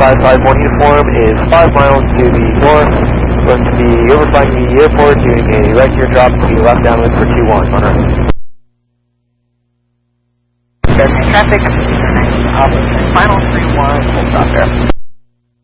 551 uniform is 5 miles to the north, going to be overflying the airport, doing a right gear drop to the left downwind for 21 on right. Traffic, final 3-1, full stop there.